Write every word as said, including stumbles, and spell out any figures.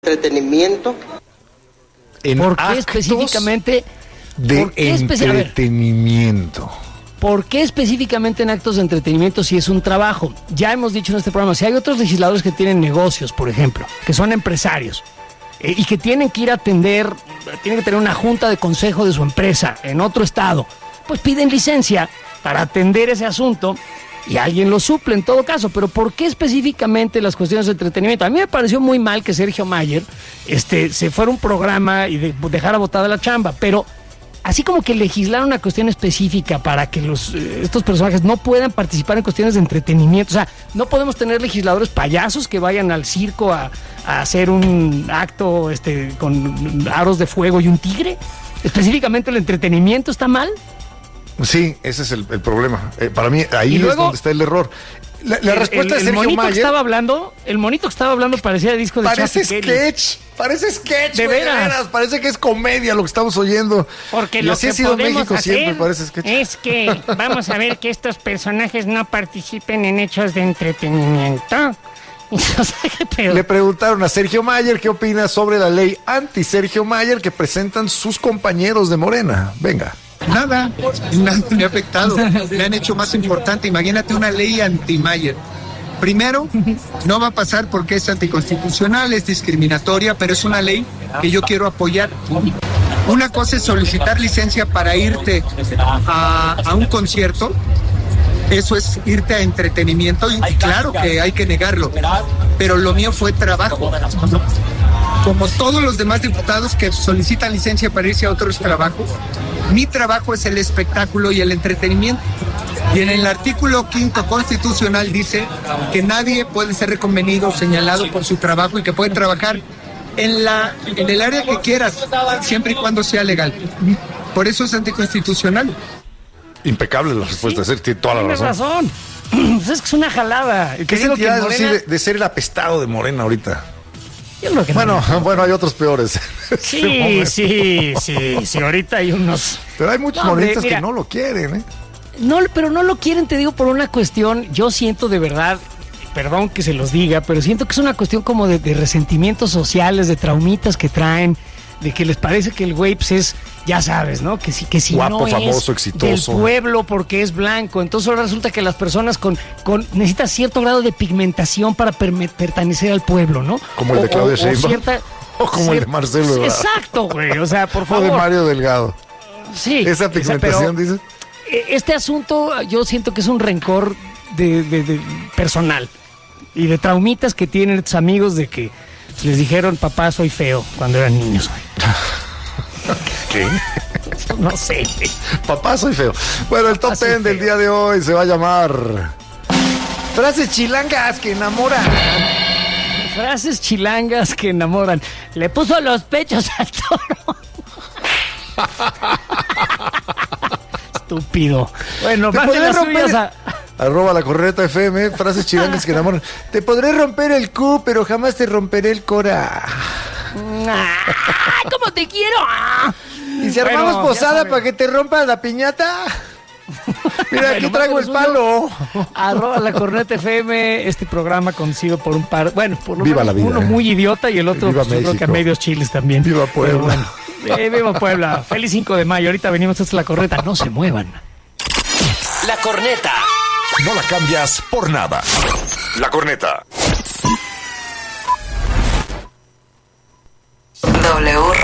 entretenimiento. En ¿Por qué actos específicamente de ¿por qué especi- a ver, entretenimiento? ¿Por qué específicamente en actos de entretenimiento si es un trabajo? Ya hemos dicho en este programa, si hay otros legisladores que tienen negocios, por ejemplo, que son empresarios eh, y que tienen que ir a atender, tienen que tener una junta de consejo de su empresa en otro estado, pues piden licencia para atender ese asunto y alguien lo suple en todo caso. Pero ¿por qué específicamente las cuestiones de entretenimiento? A mí me pareció muy mal que Sergio Mayer este, se fuera a un programa y de, dejara botada la chamba, pero así como que legislar una cuestión específica para que los eh, estos personajes no puedan participar en cuestiones de entretenimiento. O sea, no podemos tener legisladores payasos que vayan al circo a, a hacer un acto este, con aros de fuego y un tigre. Específicamente el entretenimiento está mal. Sí, ese es el, el problema. Eh, para mí, ahí Y es luego, donde está el error. La, la el, respuesta el, de el Sergio monito Mayer. que estaba hablando, el monito que estaba hablando parecía disco de Parece Chapi Kelly. sketch, parece sketch, De güey, veras. parece que es comedia lo que estamos oyendo. Porque y lo así que ha sido podemos México hacer siempre, parece sketch. es que vamos a ver que estos personajes no participen en hechos de entretenimiento. O sea, ¿qué pedo? Le preguntaron a Sergio Mayer qué opina sobre la ley anti-Sergio Mayer que presentan sus compañeros de Morena. Venga. Nada, nada me ha afectado. Me han hecho más importante. Imagínate una ley anti-Mayer. Primero, no va a pasar porque es anticonstitucional, es discriminatoria, pero es una ley que yo quiero apoyar. Una cosa es solicitar licencia para irte a, a un concierto. Eso es irte a entretenimiento y, y claro que hay que negarlo. Pero lo mío fue trabajo. Como todos los demás diputados que solicitan licencia para irse a otros trabajos, mi trabajo es el espectáculo y el entretenimiento. Y en el artículo quinto constitucional dice que nadie puede ser reconvenido o señalado por su trabajo y que puede trabajar en, la, en el área que quieras, siempre y cuando sea legal. Por eso es anticonstitucional. Impecable la respuesta, sí, tiene toda la Tienes razón. razón. Pues es que es una jalada. ¿Qué Te digo que sentidad es Morena- así de, de ser el apestado de Morena ahorita? Yo creo que Bueno, no. bueno, hay otros peores. Sí, sí, sí, sí, ahorita hay unos... Pero hay muchos No, hombre, morenistas mira. que no lo quieren, ¿eh? No, pero no lo quieren, te digo, por una cuestión, yo siento de verdad, perdón que se los diga, pero siento que es una cuestión como de, de resentimientos sociales, de traumitas que traen, de que les parece que el güey pues es, ya sabes, ¿no? Que si, que si Guapo, no famoso, es exitoso. del pueblo porque es blanco, entonces ahora resulta que las personas con, con necesitan cierto grado de pigmentación para perme- pertenecer al pueblo, ¿no? Como el de O- Claudia o- o Sheinbaum. cierta- O como el de cier- Marcelo Ebrard. Exacto, güey, o sea, por O favor. de Mario Delgado. Sí. Esa o sea, pigmentación, pero- dices. este asunto yo siento que es un rencor de, de- de personal y de traumitas que tienen estos amigos de que les dijeron papá soy feo cuando eran niños. ¿Qué? No sé. Papá, soy feo. Bueno, el top Papá, soy ten del feo. día de hoy se va a llamar Frases chilangas que enamoran. Frases chilangas que enamoran. Le puso los pechos al toro. Estúpido. Bueno, Te manden podré las romper- suyas a... Arroba la corneta F M, frases chilangas que enamoran. Te podré romper el cu, pero jamás te romperé el cora. ¡Ah! ¿Cómo te quiero? ¡Ah! Y si armamos Bueno, ya posada saben. para que te rompa la piñata. Mira, aquí Bueno, traigo el manden lo palo. Arroba la corneta F M, este programa conocido por un par, bueno, por lo Viva menos la vida, uno eh. muy idiota y el otro Viva pues, yo creo que a México. medios chiles también. Viva Puebla. Pero bueno, eh, viva Puebla. Feliz cinco de mayo. Ahorita venimos, esta es la corneta. No se muevan. La corneta. No la cambias por nada. La corneta. W